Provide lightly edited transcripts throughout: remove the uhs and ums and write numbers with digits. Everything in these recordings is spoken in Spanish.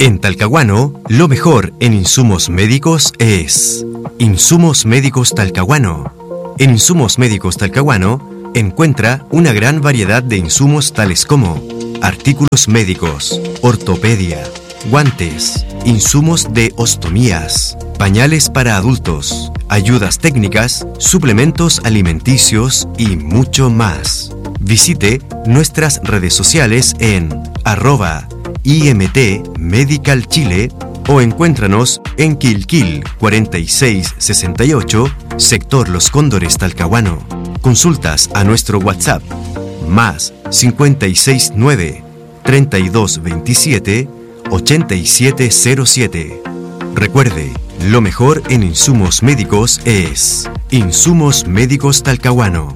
En Talcahuano, lo mejor en insumos médicos es Insumos Médicos Talcahuano. En Insumos Médicos Talcahuano encuentra una gran variedad de insumos tales como artículos médicos, ortopedia, guantes, insumos de ostomías, pañales para adultos, ayudas técnicas, suplementos alimenticios y mucho más. Visite nuestras redes sociales en @IMT Medical Chile o encuéntranos en Quilquil 4668, sector Los Cóndores Talcahuano. Consultas a nuestro WhatsApp más 569 3227 8707. Recuerde, lo mejor en insumos médicos es Insumos Médicos Talcahuano.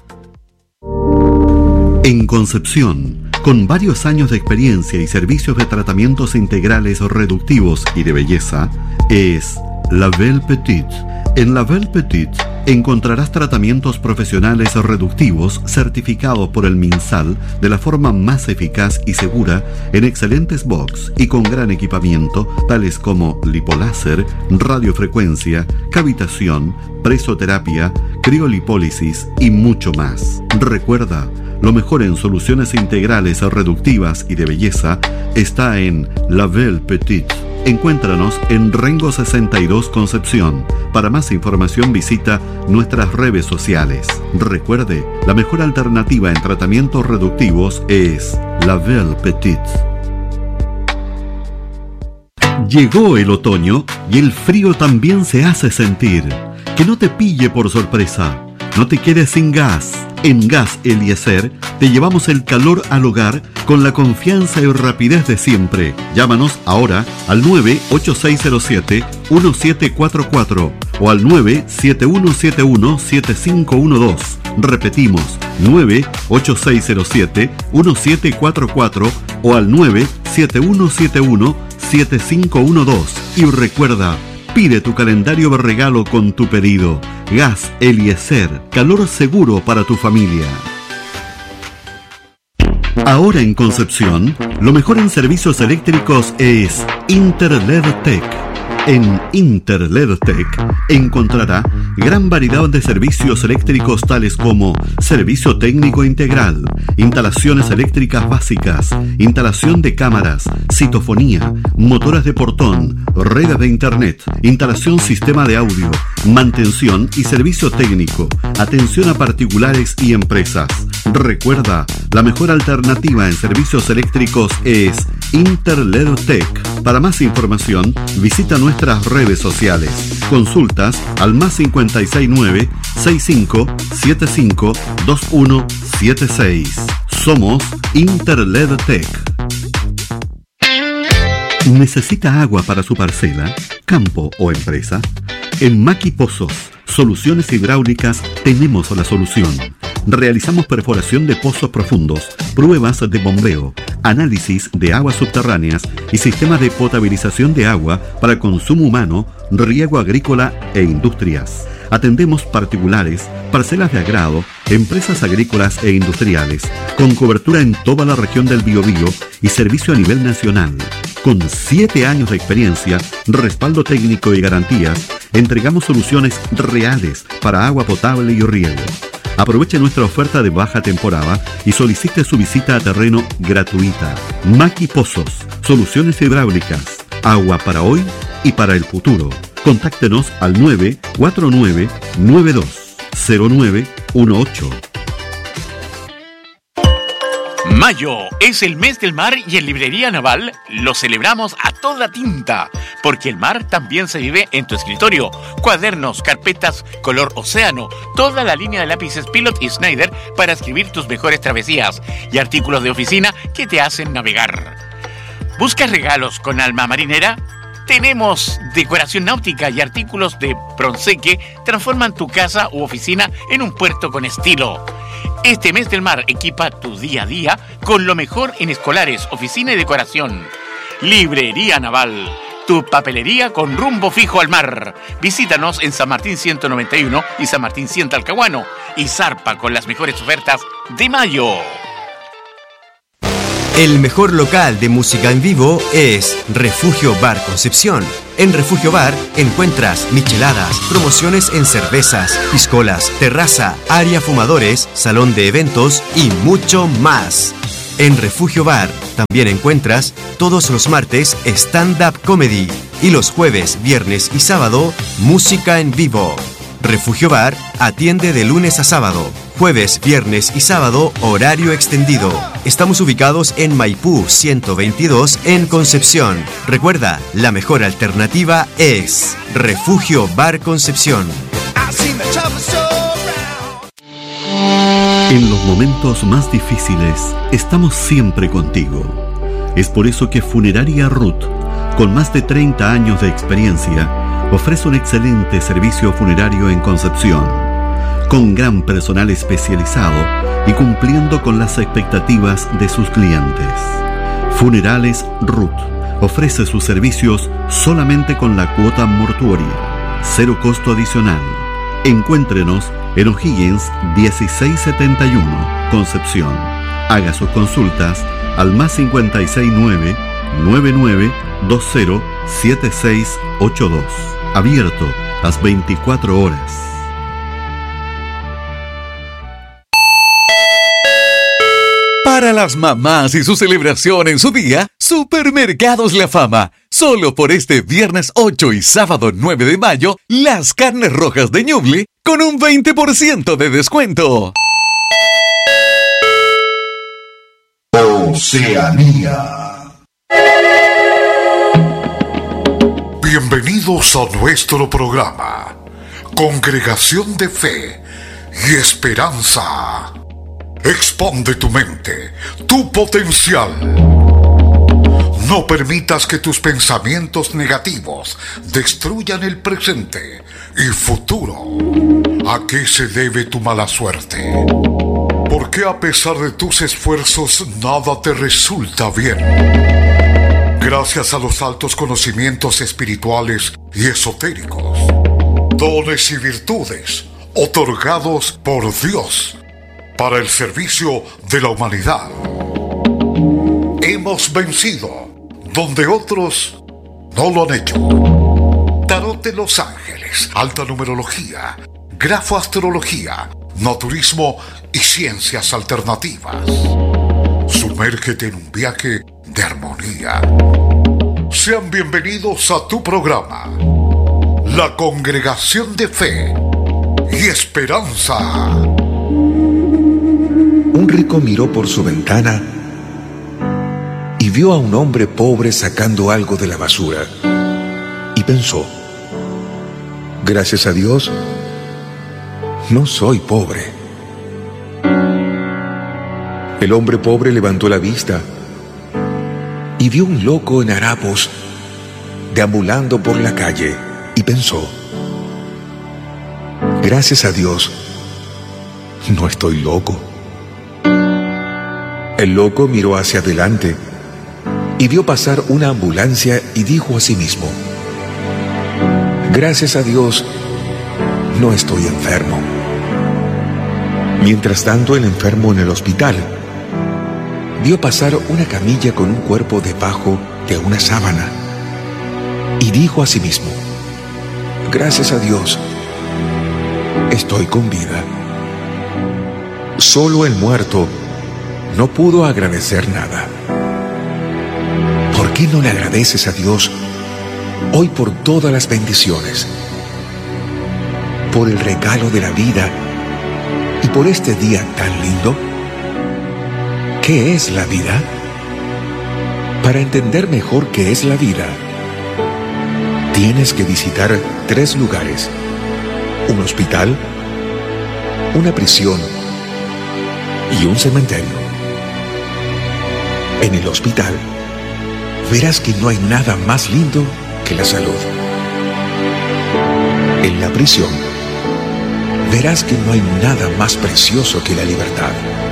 En Concepción, con varios años de experiencia y servicios de tratamientos integrales reductivos y de belleza, es La Belle Petite. En La Belle Petite encontrarás tratamientos profesionales reductivos certificados por el MinSal de la forma más eficaz y segura en excelentes box y con gran equipamiento tales como lipoláser, radiofrecuencia, cavitación, presoterapia, criolipólisis y mucho más. Recuerda, lo mejor en soluciones integrales reductivas y de belleza está en La Belle Petite. Encuéntranos en Rengo 62 Concepción. Para más información visita nuestras redes sociales. Recuerde, la mejor alternativa en tratamientos reductivos es La Belle Petite. Llegó el otoño y el frío también se hace sentir. Que no te pille por sorpresa. No te quedes sin gas. En Gas Eliezer te llevamos el calor al hogar con la confianza y rapidez de siempre. Llámanos ahora al 98607-1744 o al 97171-7512. Repetimos, 98607-1744 o al 97171-7512. Y recuerda, pide tu calendario de regalo con tu pedido. Gas Eliezer, calor seguro para tu familia. Ahora en Concepción, lo mejor en servicios eléctricos es Interledtech. En Interledtech encontrará gran variedad de servicios eléctricos tales como servicio técnico integral, instalaciones eléctricas básicas, instalación de cámaras, citofonía, motoras de portón, redes de internet, instalación sistema de audio, mantención y servicio técnico, atención a particulares y empresas. Recuerda, la mejor alternativa en servicios eléctricos es Interledtech. Para más información, visita nuestras redes sociales. Consultas al más 569-6575-2176. Somos Interledtech. ¿Necesita agua para su parcela, campo o empresa? En Maki Pozos, Soluciones Hidráulicas, tenemos la solución. Realizamos perforación de pozos profundos, pruebas de bombeo, análisis de aguas subterráneas y sistemas de potabilización de agua para consumo humano, riego agrícola e industrias. Atendemos particulares, parcelas de agrado, empresas agrícolas e industriales, con cobertura en toda la región del Biobío y servicio a nivel nacional. Con 7 años de experiencia, respaldo técnico y garantías, entregamos soluciones reales para agua potable y riego. Aproveche nuestra oferta de baja temporada y solicite su visita a terreno gratuita. Maki Pozos, Soluciones Hidráulicas, agua para hoy y para el futuro. Contáctenos al 949-920918. Mayo es el mes del mar y en Librería Naval lo celebramos a toda tinta, porque el mar también se vive en tu escritorio. Cuadernos, carpetas, color océano, toda la línea de lápices Pilot y Schneider para escribir tus mejores travesías y artículos de oficina que te hacen navegar. ¿Buscas regalos con alma marinera? Tenemos decoración náutica y artículos de bronce que transforman tu casa u oficina en un puerto con estilo. Este mes del mar equipa tu día a día con lo mejor en escolares, oficina y decoración. Librería Naval, tu papelería con rumbo fijo al mar. Visítanos en San Martín 191 y San Martín 100 Talcahuano y zarpa con las mejores ofertas de mayo. El mejor local de música en vivo es Refugio Bar Concepción. En Refugio Bar encuentras micheladas, promociones en cervezas, piscolas, terraza, área fumadores, salón de eventos y mucho más. En Refugio Bar también encuentras todos los martes stand-up comedy y los jueves, viernes y sábado música en vivo. Refugio Bar atiende de lunes a sábado, jueves, viernes y sábado horario extendido. Estamos ubicados en Maipú 122 en Concepción. Recuerda, la mejor alternativa es Refugio Bar Concepción. En los momentos más difíciles estamos siempre contigo. Es por eso que Funeraria Ruth, con más de 30 años de experiencia, ofrece un excelente servicio funerario en Concepción, con gran personal especializado y cumpliendo con las expectativas de sus clientes. Funerales Ruth ofrece sus servicios solamente con la cuota mortuoria, cero costo adicional. Encuéntrenos en O'Higgins 1671, Concepción. Haga sus consultas al +569 9920 7682. Abierto las 24 horas. Para las mamás y su celebración en su día, Supermercados La Fama. Solo por este viernes 8 y sábado 9 de mayo, las carnes rojas de Ñuble con un 20% de descuento. Oceanía. Bienvenidos a nuestro programa, Congregación de Fe y Esperanza. Expande tu mente, tu potencial. No permitas que tus pensamientos negativos destruyan el presente y futuro. ¿A qué se debe tu mala suerte? ¿Por qué a pesar de tus esfuerzos nada te resulta bien? Gracias a los altos conocimientos espirituales y esotéricos, dones y virtudes otorgados por Dios para el servicio de la humanidad, hemos vencido donde otros no lo han hecho. Tarot de los Ángeles, alta numerología, grafoastrología, naturismo y ciencias alternativas. Sumérgete en un viaje de armonía. Sean bienvenidos a tu programa, la Congregación de Fe y Esperanza. Un rico miró por su ventana y vio a un hombre pobre sacando algo de la basura y pensó: gracias a Dios, no soy pobre. El hombre pobre levantó la vista y vio un loco en harapos deambulando por la calle y pensó: gracias a Dios, no estoy loco. El loco miró hacia adelante y vio pasar una ambulancia y dijo a sí mismo: gracias a Dios, no estoy enfermo. Mientras tanto, el enfermo en el hospital vio pasar una camilla con un cuerpo debajo de una sábana y dijo a sí mismo: gracias a Dios, estoy con vida. Solo el muerto no pudo agradecer nada. ¿Por qué no le agradeces a Dios hoy por todas las bendiciones, por el regalo de la vida y por este día tan lindo? ¿Qué es la vida? Para entender mejor qué es la vida, tienes que visitar 3 lugares: un hospital, una prisión y un cementerio. En el hospital verás que no hay nada más lindo que la salud. En la prisión verás que no hay nada más precioso que la libertad.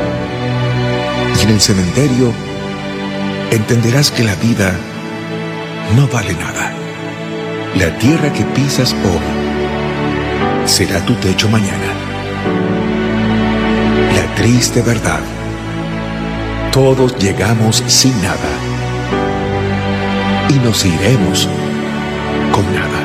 Y en el cementerio entenderás que la vida no vale nada. La tierra que pisas hoy será tu techo mañana. La triste verdad Todos llegamos sin nada y nos iremos con nada.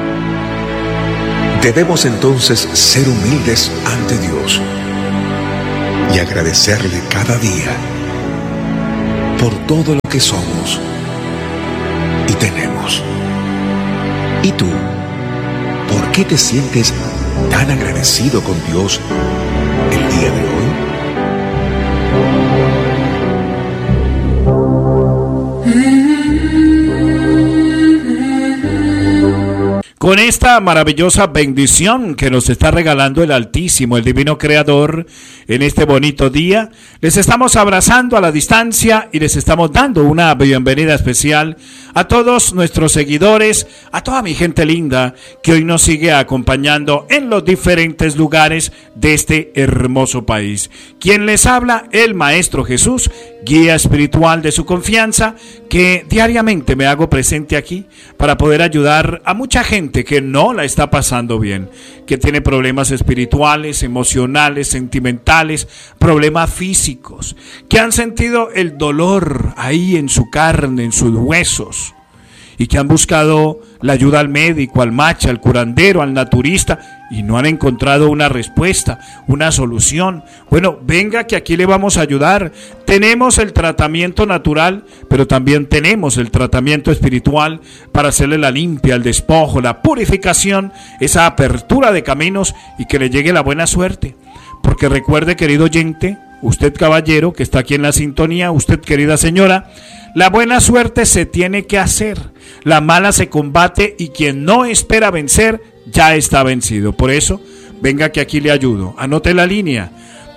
Debemos entonces ser humildes ante Dios y agradecerle cada día por todo lo que somos y tenemos. ¿Y tú? ¿Por qué te sientes tan agradecido con Dios el día de hoy? Con esta maravillosa bendición que nos está regalando el Altísimo, el Divino Creador, en este bonito día, les estamos abrazando a la distancia y les estamos dando una bienvenida especial a todos nuestros seguidores, a toda mi gente linda que hoy nos sigue acompañando en los diferentes lugares de este hermoso país. Quien les habla, el Maestro Jesús, guía espiritual de su confianza, que diariamente me hago presente aquí para poder ayudar a mucha gente que no la está pasando bien, que tiene problemas espirituales, emocionales, sentimentales, problemas físicos, que han sentido el dolor ahí en su carne, en sus huesos, y que han buscado la ayuda al médico, al macha, al curandero, al naturista, y no han encontrado una respuesta, una solución. Bueno, venga que aquí le vamos a ayudar. Tenemos el tratamiento natural, pero también tenemos el tratamiento espiritual para hacerle la limpia, el despojo, la purificación, esa apertura de caminos y que le llegue la buena suerte. Porque recuerde, querido oyente, usted caballero que está aquí en la sintonía, usted querida señora, la buena suerte se tiene que hacer, la mala se combate y quien no espera vencer ya está vencido. Por eso, venga que aquí le ayudo. Anote la línea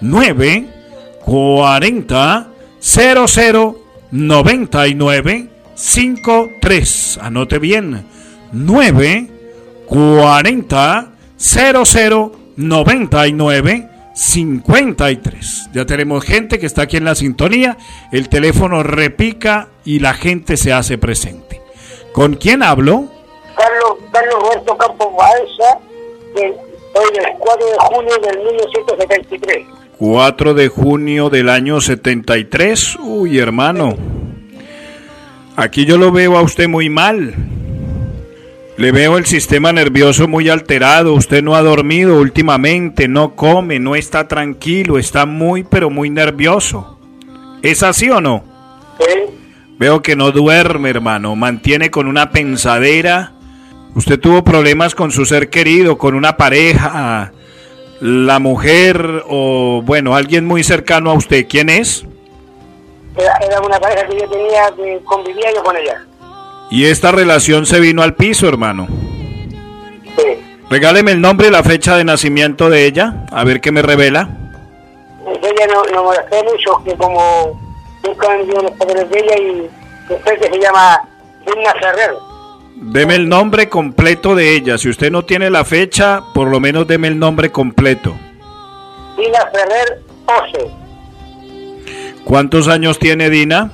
940 00 99 53. Anote bien, 940 00 99 53. Ya tenemos gente que está aquí en la sintonía, el teléfono repica y la gente se hace presente. ¿Con quién hablo? Carlos Roberto Campos Baeza, del 4 de junio del 1973. 4 de junio del año 73. Uy, hermano, aquí yo lo veo a usted muy mal. Le veo el sistema nervioso muy alterado, usted no ha dormido últimamente, no come, no está tranquilo, está muy pero muy nervioso. ¿Es así o no? Sí. Veo que no duerme, hermano, mantiene con una pensadera. Usted tuvo problemas con su ser querido, con una pareja, la mujer o bueno, alguien muy cercano a usted. ¿Quién es? Era una pareja que yo tenía, que convivía yo con ella. Y esta relación se vino al piso, hermano. Sí. Regáleme el nombre y la fecha de nacimiento de ella, a ver qué me revela. Ella no me molesté mucho, que como nunca me dio los papeles de ella, y después que se llama Dina Ferrer. Deme el nombre completo de ella. Si usted no tiene la fecha, por lo menos deme el nombre completo. Dina Ferrer Ose. ¿Cuántos años tiene Dina?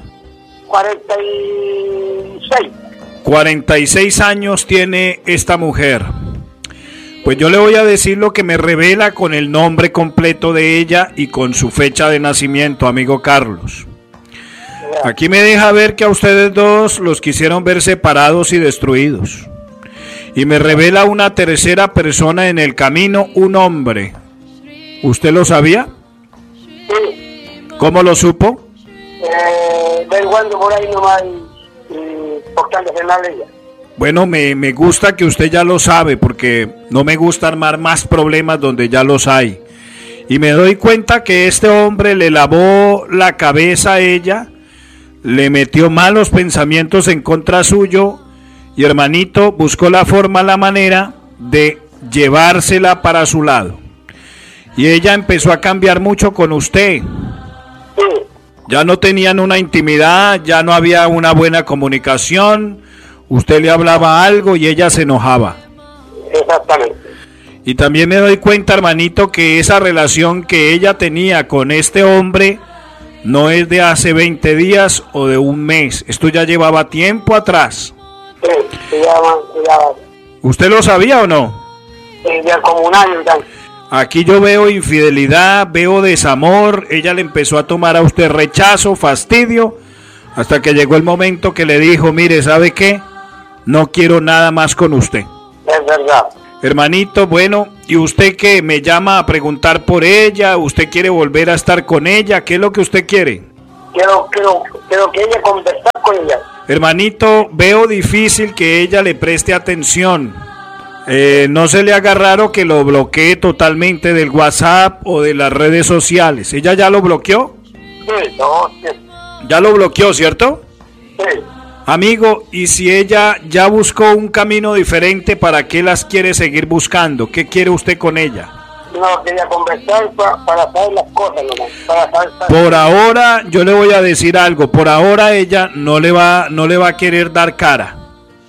46. 46 años tiene esta mujer. Pues yo le voy a decir lo que me revela con el nombre completo de ella y con su fecha de nacimiento, amigo Carlos. Aquí me deja ver que a ustedes dos los quisieron ver separados y destruidos. Y me revela una tercera persona en el camino, un hombre. ¿Usted lo sabía? Sí. ¿Cómo lo supo? Averiguando por ahí nomás y por tanto que no hable ella. Bueno, me gusta que usted ya lo sabe, porque no me gusta armar más problemas donde ya los hay. Y me doy cuenta que este hombre le lavó la cabeza a ella, le metió malos pensamientos en contra suyo, y hermanito, buscó la forma, la manera de llevársela para su lado. Y ella empezó a cambiar mucho con usted. Sí. Ya no tenían una intimidad, ya no había una buena comunicación. Usted le hablaba algo y ella se enojaba. Exactamente. Y también me doy cuenta, hermanito, que esa relación que ella tenía con este hombre no es de hace 20 días o de un mes. Esto ya llevaba tiempo atrás. Sí, se llama. ¿Usted lo sabía o no? Ya como un año y tal. Aquí yo veo infidelidad, veo desamor, ella le empezó a tomar a usted rechazo, fastidio, hasta que llegó el momento que le dijo, mire, ¿sabe qué? No quiero nada más con usted. Es verdad. Hermanito, bueno, ¿y usted qué? ¿Me llama a preguntar por ella? ¿Usted quiere volver a estar con ella? ¿Qué es lo que usted quiere? Quiero que ella conversar con ella. Hermanito, veo difícil que ella le preste atención. No se le haga raro que lo bloquee totalmente del WhatsApp o de las redes sociales. ¿Ella ya lo bloqueó? Sí, no, sí. Ya lo bloqueó, ¿cierto? Sí. Amigo, ¿y si ella ya buscó un camino diferente, para qué las quiere seguir buscando? ¿Qué quiere usted con ella? No, quería conversar para saber las cosas, nomás. Para saber. Por ahora, yo le voy a decir algo. Por ahora ella no le va a querer dar cara.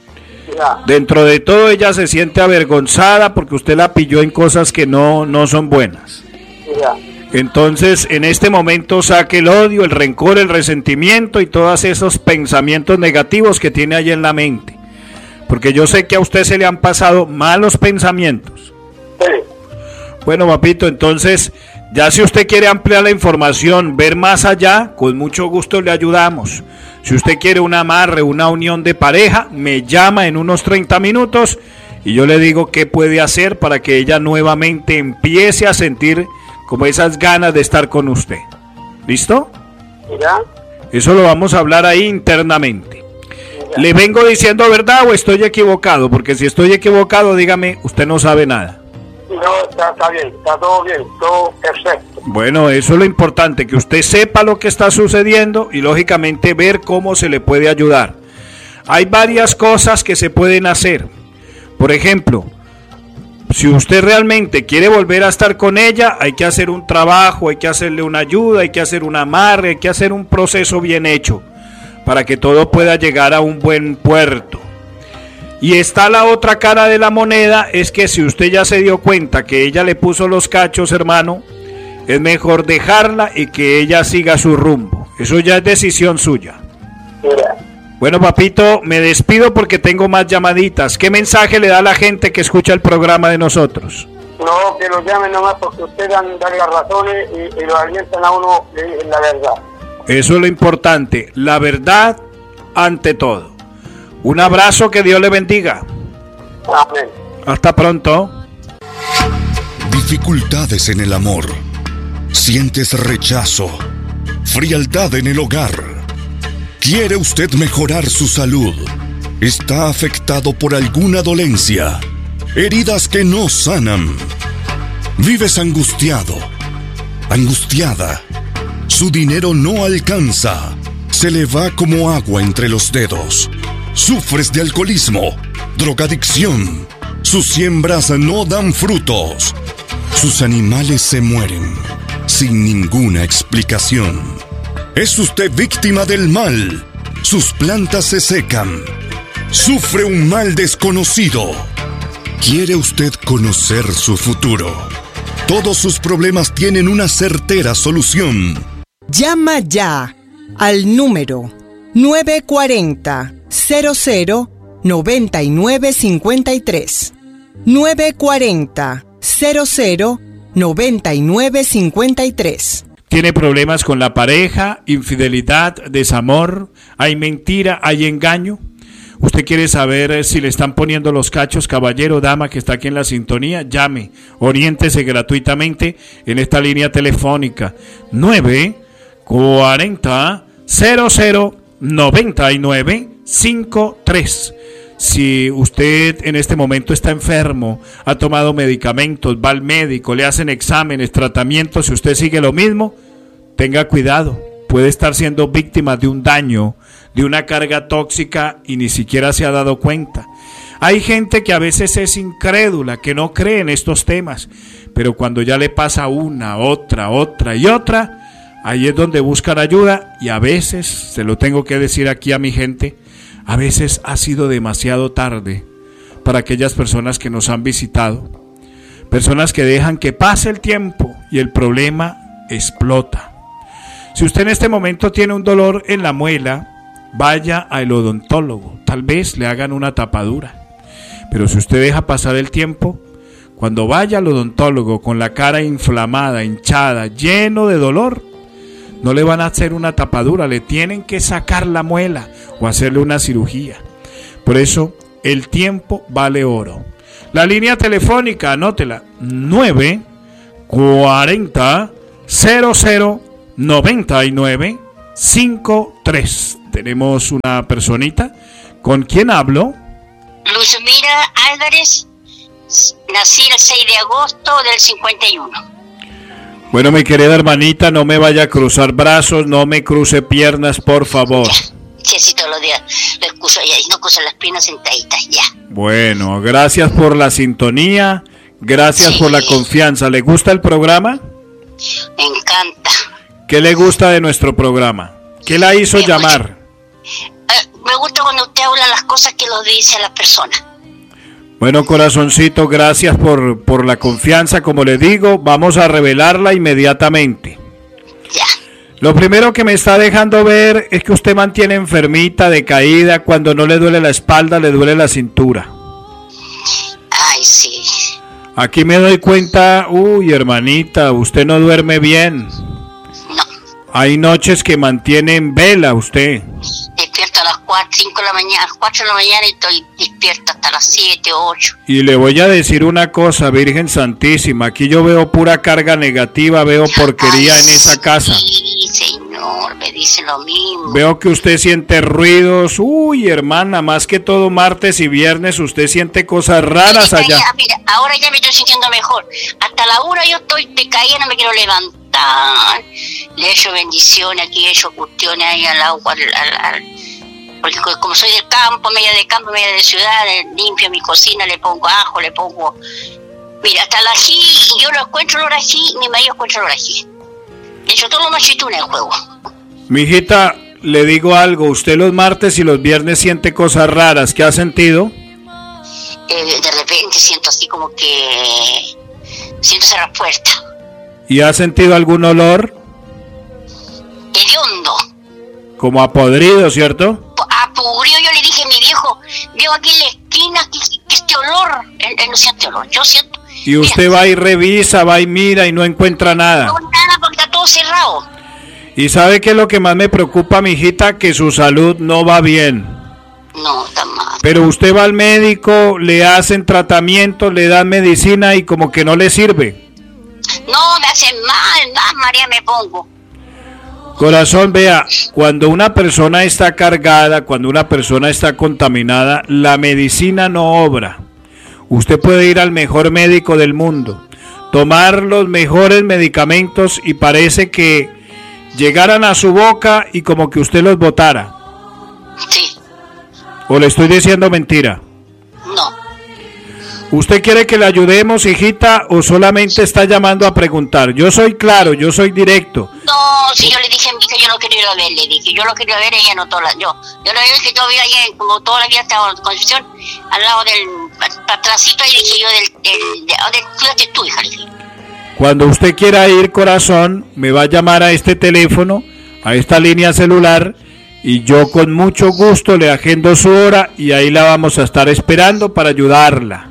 Ya. Dentro de todo ella se siente avergonzada porque usted la pilló en cosas que no son buenas. Ya. Entonces, en este momento saque el odio, el rencor, el resentimiento y todos esos pensamientos negativos que tiene ahí en la mente. Porque yo sé que a usted se le han pasado malos pensamientos. Sí. Bueno, papito, entonces, ya si usted quiere ampliar la información, ver más allá, con mucho gusto le ayudamos. Si usted quiere un amarre, una unión de pareja, me llama en unos 30 minutos y yo le digo qué puede hacer para que ella nuevamente empiece a sentir como esas ganas de estar con usted. ¿Listo? Ya. Eso lo vamos a hablar ahí internamente. Ya. ¿Le vengo diciendo verdad o estoy equivocado? Porque si estoy equivocado, dígame, usted no sabe nada. No, está bien, está todo bien, todo perfecto. Bueno, eso es lo importante, que usted sepa lo que está sucediendo y lógicamente ver cómo se le puede ayudar. Hay varias cosas que se pueden hacer. Por ejemplo, si usted realmente quiere volver a estar con ella, hay que hacer un trabajo, hay que hacerle una ayuda, hay que hacer un amarre, hay que hacer un proceso bien hecho para que todo pueda llegar a un buen puerto. Y está la otra cara de la moneda, es que si usted ya se dio cuenta que ella le puso los cachos, hermano, es mejor dejarla y que ella siga su rumbo. Eso ya es decisión suya. Ya. Bueno, papito, me despido porque tengo más llamaditas. ¿Qué mensaje le da a la gente que escucha el programa de nosotros? No, que lo llamen nomás porque ustedes dan las razones y lo alientan a uno, le dicen la verdad. Eso es lo importante, la verdad ante todo. Un abrazo, que Dios le bendiga. Amén. Hasta pronto. Dificultades en el amor. Sientes rechazo, frialdad en el hogar. ¿Quiere usted mejorar su salud? ¿Está afectado por alguna dolencia? Heridas que no sanan. ¿Vives angustiado? ¿Angustiada? Su dinero no alcanza. Se le va como agua entre los dedos. ¿Sufres de alcoholismo, drogadicción? Sus siembras no dan frutos. Sus animales se mueren sin ninguna explicación. ¿Es usted víctima del mal? Sus plantas se secan. ¿Sufre un mal desconocido? ¿Quiere usted conocer su futuro? Todos sus problemas tienen una certera solución. Llama ya al número 940-00-9953. 940-00-9953. ¿Tiene problemas con la pareja, infidelidad, desamor? ¿Hay mentira, hay engaño? ¿Usted quiere saber si le están poniendo los cachos, caballero, dama que está aquí en la sintonía? Llame, oriéntese gratuitamente en esta línea telefónica 940-00-9953. Si usted en este momento está enfermo, ha tomado medicamentos, va al médico, le hacen exámenes, tratamientos, si usted sigue lo mismo, tenga cuidado. Puede estar siendo víctima de un daño, de una carga tóxica y ni siquiera se ha dado cuenta. Hay gente que a veces es incrédula, que no cree en estos temas, pero cuando ya le pasa una, otra y otra, ahí es donde buscan ayuda y a veces, se lo tengo que decir aquí a mi gente, a veces ha sido demasiado tarde para aquellas personas que nos han visitado, personas que dejan que pase el tiempo y el problema explota. Si usted en este momento tiene un dolor en la muela, vaya al odontólogo, tal vez le hagan una tapadura. Pero si usted deja pasar el tiempo, Cuando vaya al odontólogo con la cara inflamada, hinchada, lleno de dolor, no le van a hacer una tapadura, le tienen que sacar la muela o hacerle una cirugía. Por eso, el tiempo vale oro. La línea telefónica, anótela, 940 00 99 53. Tenemos una personita. ¿Con quién hablo? Luzmira Álvarez, nací el 6 de agosto del 51. Bueno, mi querida hermanita, no me vaya a cruzar brazos, no me cruce piernas, por favor. Sí, sí, todos los días lo escucho ya, y no cruzan las piernas sentaditas, ya. Bueno, gracias por la sintonía, gracias por la confianza. ¿Le gusta el programa? Me encanta. ¿Qué le gusta de nuestro programa? ¿Qué la hizo llamar? Me gusta cuando usted habla las cosas que lo dice a la persona. Bueno, corazoncito, gracias por la confianza. Como le digo, vamos a revelarla inmediatamente. Ya. Lo primero que me está dejando ver es que usted mantiene enfermita, decaída. Cuando no le duele la espalda, le duele la cintura. Ay, sí. Aquí me doy cuenta, uy, hermanita, usted no duerme bien. No. Hay noches que mantiene en vela usted. Despierto a las 4, 5 de la mañana, a las 4 de la mañana y estoy despierta hasta las 7, 8. Y le voy a decir una cosa, Virgen Santísima, aquí yo veo pura carga negativa, veo porquería en esa casa. Sí, señor, me dice lo mismo. Veo que usted siente ruidos, uy, hermana, más que todo martes y viernes usted siente cosas raras allá. Mira, ahora ya me estoy sintiendo mejor. Hasta la 1 yo estoy decaída, no me quiero levantar. Le he hecho bendiciones aquí, he hecho cuestiones ahí al agua, porque como soy del campo, media de ciudad, limpio mi cocina, le pongo ajo, le pongo... Mira, hasta el ají, yo no encuentro el ají, mi marido encuentra el ají. De hecho, todo lo machito en el juego. Mijita, le digo algo, usted los martes y los viernes siente cosas raras, ¿qué ha sentido? De repente siento así como que... siento cerrar puerta. ¿Y ha sentido algún olor? Hediondo. Como a podrido, ¿cierto? A podrido, yo le dije a mi viejo, veo aquí en la esquina que este olor, él no siente olor, yo siento. Y usted va y revisa, va y mira y no encuentra nada. No, nada, porque está todo cerrado. ¿Y sabe qué es lo que más me preocupa, mijita? Que su salud no va bien. No, está mal. Pero usted va al médico, le hacen tratamiento, le dan medicina y como que no le sirve. No, me hacen mal, María, me pongo. Corazón, vea, cuando una persona está cargada, cuando una persona está contaminada, la medicina no obra. Usted puede ir al mejor médico del mundo, tomar los mejores medicamentos y parece que llegaran a su boca y como que usted los botara. Sí. ¿O le estoy diciendo mentira? No. ¿Usted quiere que le ayudemos, hijita, o solamente está llamando a preguntar? Yo soy claro, yo soy directo. No, si yo le dije a mi hija, yo no quería ir a ver, le dije, yo lo quería ver, ella no toda yo le dije que yo vivía allá, como toda la vida estaba en Concepción, al lado del atrásito, ahí dije yo, cuídate tú, hija, le dije. Cuando usted quiera ir, corazón, me va a llamar a este teléfono, a esta línea celular, y yo con mucho gusto le agendo su hora y ahí la vamos a estar esperando para ayudarla.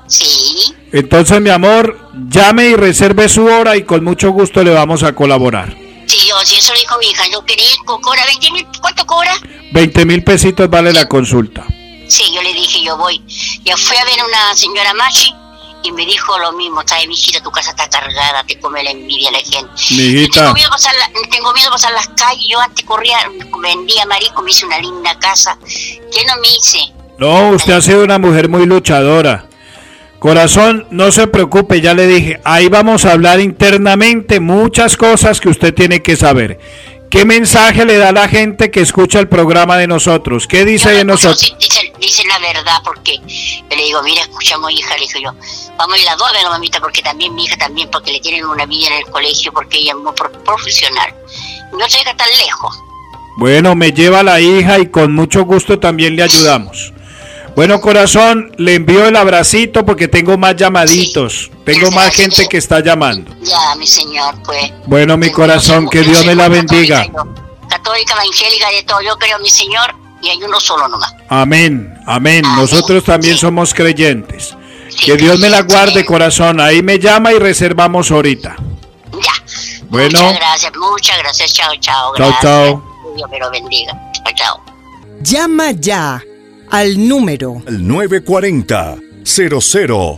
Sí. Entonces, mi amor, llame y reserve su hora y con mucho gusto le vamos a colaborar. Sí, eso le dijo mi hija, yo quería ir, cobra 20,000, ¿cuánto cobra? 20,000 pesitos vale la consulta. Sí, yo le dije, yo voy. Yo fui a ver a una señora Machi y me dijo lo mismo, ¿sabes, mijita? Tu casa está cargada, te come la envidia la gente. Mijita. Tengo miedo de pasar las calles, yo antes corría, vendía marisco, me hice una linda casa. ¿Qué no me hice? No, usted ha sido una mujer muy luchadora. Corazón, no se preocupe, ya le dije, ahí vamos a hablar internamente muchas cosas que usted tiene que saber. ¿Qué mensaje le da a la gente que escucha el programa de nosotros? ¿Qué dice de nosotros? Dice la verdad, porque yo le digo, mira, escuchamos, hija, le dije yo, vamos a ir las dos a ver a mamita, porque también mi hija también, porque le tienen una vida en el colegio, porque ella es muy profesional. No se deja tan lejos. Bueno, me lleva la hija y con mucho gusto también le ayudamos. Bueno, corazón, le envío el abracito porque tengo más llamaditos. Sí. Tengo más gente que está llamando. Ya, mi señor, pues. Bueno, mi corazón, que Dios me la bendiga. Católica, evangélica, de todo. Yo creo, mi señor, y hay uno solo nomás. Amén, amén. Nosotros también somos creyentes. Que Dios me la guarde, corazón. Ahí me llama y reservamos ahorita. Ya. Bueno. Muchas gracias. Chao, chao. Chao, Gracias. chao. Dios me lo bendiga. Chao, chao. Llama ya al número Al 940 00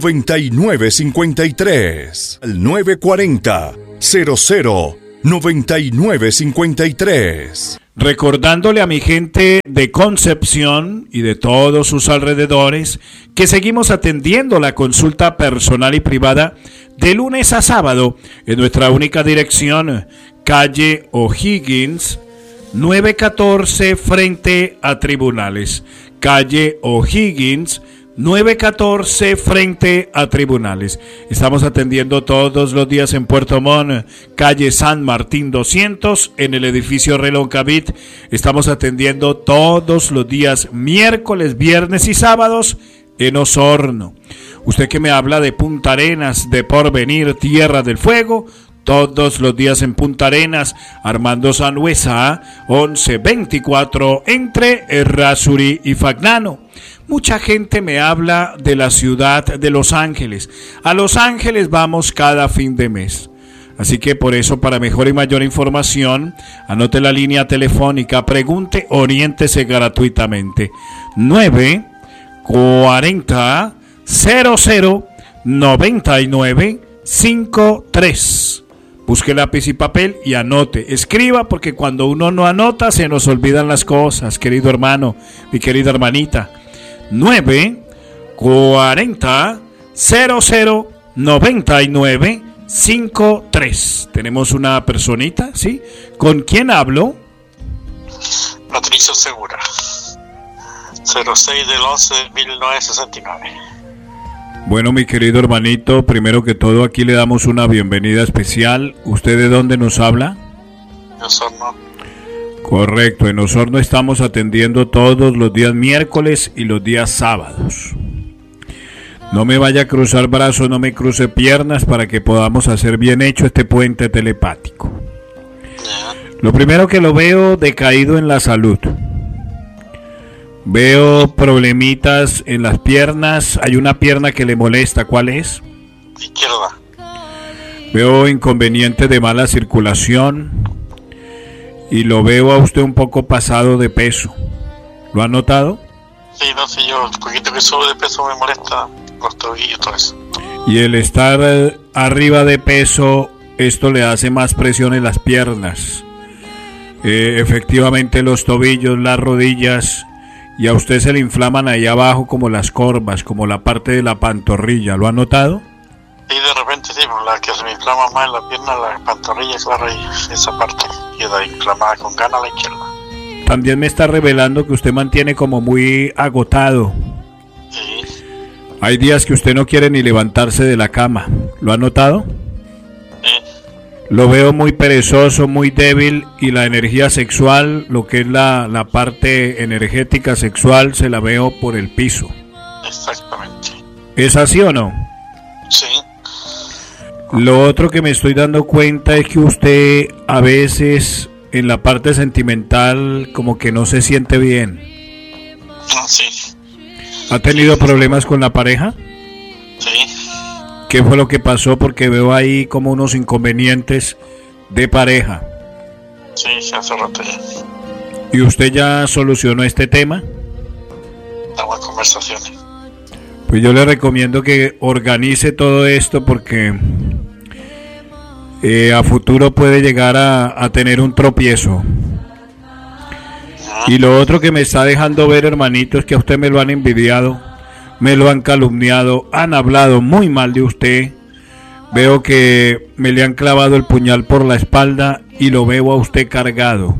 9953. Al 940 00 9953. Recordándole a mi gente de Concepción y de todos sus alrededores que seguimos atendiendo la consulta personal y privada de lunes a sábado en nuestra única dirección, calle O'Higgins, 914 frente a Tribunales. Calle O'Higgins, 914 frente a Tribunales. Estamos atendiendo todos los días en Puerto Montt, calle San Martín 200, en el edificio Reloncavit. Estamos atendiendo todos los días, miércoles, viernes y sábados, en Osorno. Usted que me habla de Punta Arenas, de Porvenir, Tierra del Fuego, todos los días en Punta Arenas, Armando Sanhueza, 1124, entre Errázuri y Fagnano. Mucha gente me habla de la ciudad de Los Ángeles. A Los Ángeles vamos cada fin de mes. Así que por eso, para mejor y mayor información, anote la línea telefónica, pregunte, oriéntese gratuitamente. 940 00 99 53. Busque lápiz y papel y anote, escriba, porque cuando uno no anota se nos olvidan las cosas, querido hermano, mi querida hermanita. 940 00 99 53. Tenemos una personita, ¿sí? ¿Con quién hablo? Patricio Segura, 06 del 11 de 1969. Bueno, mi querido hermanito, primero que todo aquí le damos una bienvenida especial. ¿Usted de dónde nos habla? De Osorno. Correcto, en Osorno estamos atendiendo todos los días miércoles y los días sábados. No me vaya a cruzar brazos, no me cruce piernas para que podamos hacer bien hecho este puente telepático. Lo primero que lo veo decaído en la salud. Veo problemitas en las piernas. Hay una pierna que le molesta. ¿Cuál es? Izquierda. Veo inconveniente de mala circulación. Y lo veo a usted un poco pasado de peso. ¿Lo ha notado? Sí, no sé, yo un poquito que subo de peso me molesta los tobillos y todo eso. Y el estar arriba de peso, esto le hace más presión en las piernas. Efectivamente los tobillos, las rodillas, y a usted se le inflaman ahí abajo como las corvas, como la parte de la pantorrilla. ¿Lo ha notado? Sí, de repente sí, la que se me inflama más en la pierna, la pantorrilla, claro, y esa parte queda inflamada con ganas la izquierda. También me está revelando que usted mantiene como muy agotado. Sí. Hay días que usted no quiere ni levantarse de la cama. ¿Lo ha notado? Sí. Lo veo muy perezoso, muy débil, y la energía sexual, lo que es la parte energética sexual, se la veo por el piso. Exactamente. ¿Es así o no? Sí. Lo otro que me estoy dando cuenta es que usted a veces en la parte sentimental como que no se siente bien. Sí. ¿Ha tenido problemas con la pareja? Sí. ¿Qué fue lo que pasó? Porque veo ahí como unos inconvenientes de pareja. Sí, hace rato ya. ¿Y usted ya solucionó este tema? Estamos en conversaciones. Pues yo le recomiendo que organice todo esto porque a futuro puede llegar a tener un tropiezo. Y lo otro que me está dejando ver, hermanito, es que a usted me lo han envidiado, me lo han calumniado, han hablado muy mal de usted. Veo que me le han clavado el puñal por la espalda y lo veo a usted cargado.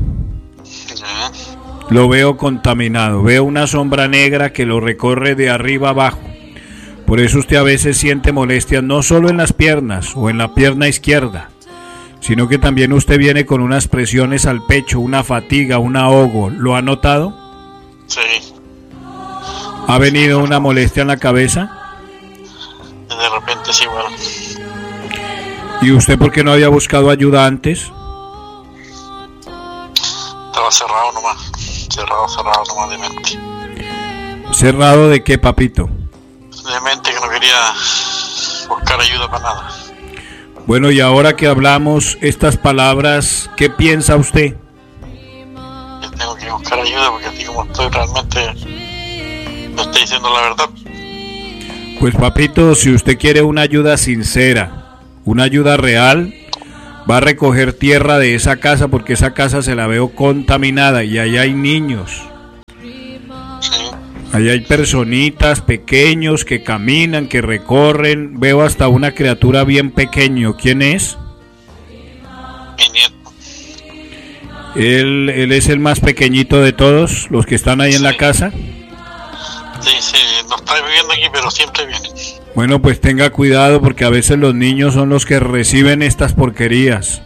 Lo veo contaminado, veo una sombra negra que lo recorre de arriba abajo. Por eso usted a veces siente molestias no solo en las piernas o en la pierna izquierda, sino que también usted viene con unas presiones al pecho, una fatiga, un ahogo. ¿Lo ha notado? Sí. ¿Ha venido una molestia en la cabeza? De repente sí, bueno. ¿Y usted por qué no había buscado ayuda antes? Estaba cerrado nomás. Cerrado nomás de mente. ¿Cerrado de qué, papito? De mente, que no quería buscar ayuda para nada. Bueno, y ahora que hablamos estas palabras, ¿qué piensa usted? Yo tengo que buscar ayuda porque así como estoy realmente no estoy diciendo la verdad. Pues papito, si usted quiere una ayuda sincera, una ayuda real, va a recoger tierra de esa casa porque esa casa se la veo contaminada y ahí hay niños. Sí. Ahí hay personitas pequeños que caminan, que recorren. Veo hasta una criatura bien pequeño. ¿Quién es? Mi nieto. Él es el más pequeñito de todos los que están ahí en la casa. Sí, no está viviendo aquí, pero siempre viene. Bueno, pues tenga cuidado porque a veces los niños son los que reciben estas porquerías.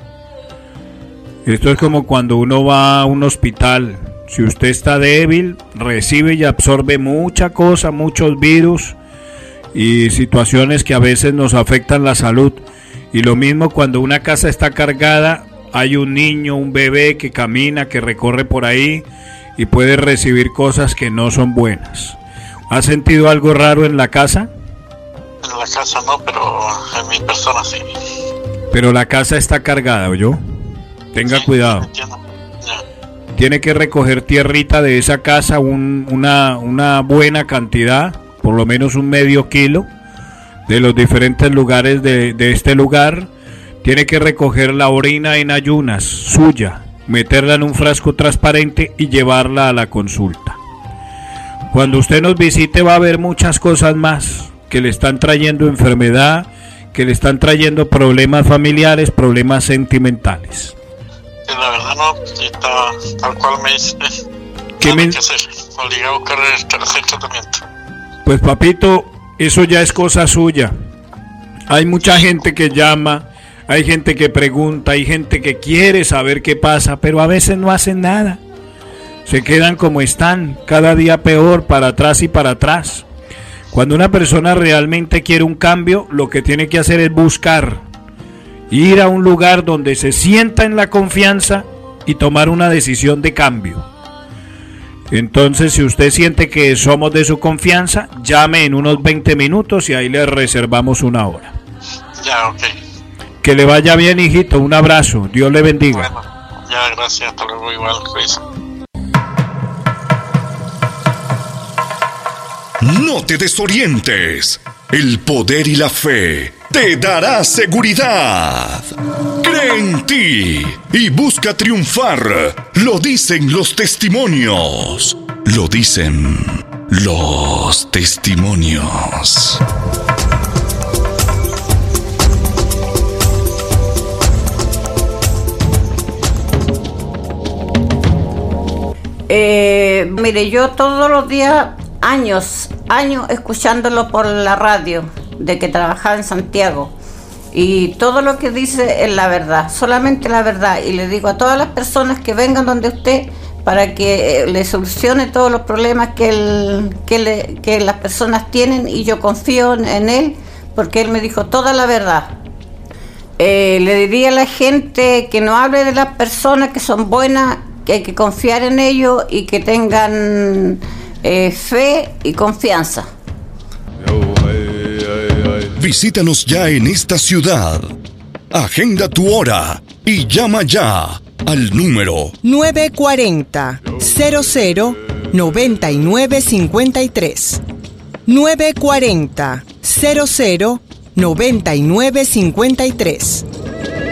Esto es como cuando uno va a un hospital. Si usted está débil, recibe y absorbe mucha cosa, muchos virus y situaciones que a veces nos afectan la salud. Y lo mismo cuando una casa está cargada, hay un niño, un bebé que camina, que recorre por ahí y puede recibir cosas que no son buenas. ¿Ha sentido algo raro en la casa? En la casa no, pero en mi persona sí. Pero la casa está cargada, ¿oyó? Tenga cuidado. Entiendo. Tiene que recoger tierrita de esa casa, una buena cantidad, por lo menos un medio kilo, de los diferentes lugares de este lugar. Tiene que recoger la orina en ayunas suya, meterla en un frasco transparente y llevarla a la consulta. Cuando usted nos visite va a ver muchas cosas más que le están trayendo enfermedad, que le están trayendo problemas familiares, problemas sentimentales. La verdad no, está tal cual me dice. ¿Qué me... que hacer? Obligado a buscar hacer tratamiento. Pues papito, eso ya es cosa suya. Hay mucha gente que llama, hay gente que pregunta, hay gente que quiere saber qué pasa, pero a veces no hacen nada. Se quedan como están, cada día peor, para atrás y para atrás. Cuando una persona realmente quiere un cambio, lo que tiene que hacer es buscar. Ir a un lugar donde se sienta en la confianza y tomar una decisión de cambio. Entonces, si usted siente que somos de su confianza, llame en unos 20 minutos y ahí le reservamos una hora. Ya, ok. Que le vaya bien, hijito. Un abrazo. Dios le bendiga. Bueno, ya, gracias. Hasta luego, igual, Luis. No te desorientes. El poder y la fe te dará seguridad. Cree en ti y busca triunfar. Lo dicen los testimonios. Lo dicen los testimonios. Mire, yo todos los días, años escuchándolo por la radio, de que trabajaba en Santiago, y todo lo que dice es la verdad, solamente la verdad, y le digo a todas las personas que vengan donde usted para que le solucione todos los problemas que las personas tienen, y yo confío en él porque él me dijo toda la verdad. Le diría a la gente que no hable de las personas que son buenas, que hay que confiar en ellos y que tengan fe y confianza. Visítanos ya en esta ciudad. Agenda tu hora y llama ya al número 940-00-9953. 940-00-9953.